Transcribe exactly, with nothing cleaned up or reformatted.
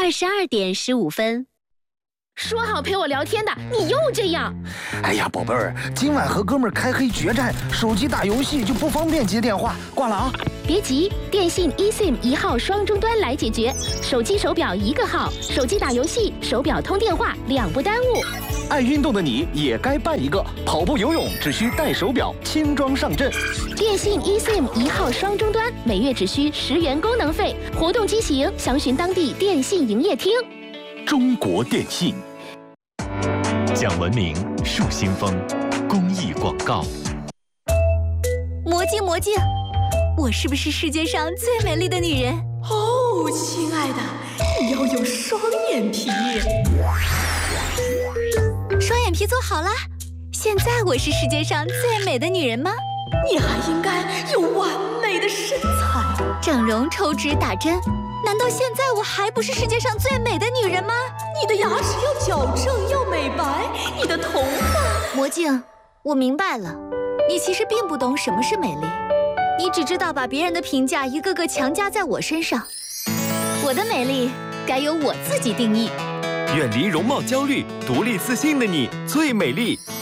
二十二点十五分。 说好陪我聊天的，你又这样。 哎呀，宝贝儿，今晚和哥们儿开黑决战，手机打游戏就不方便接电话，挂了啊。 别急，电信 eSIM 一号双终端来解决，手机手表一个号，手机打游戏，手表通电话，两不耽误。 爱运动的你也该办一个，跑步游泳只需带手表，轻装上阵。 电信 eSIM 一号双终端，每月只需十元功能费，活动机型详询当地电信营业厅。 中国电信。讲文明树新风公益广告。 魔镜魔镜，我是不是世界上最美丽的女人？ 哦，亲爱的，你要有双眼皮。 双眼皮做好了，现在我是世界上最美的女人吗？ 你还应该有完美的身材。 整容、抽脂、打针，难道现在我还不是世界上最美的女人吗？ 你的牙齿要矫正，要美白，你的头发…… 魔镜，我明白了，你其实并不懂什么是美丽，你只知道把别人的评价一个个强加在我身上。我的美丽该由我自己定义。 远离容貌焦虑，独立自信的你最美丽。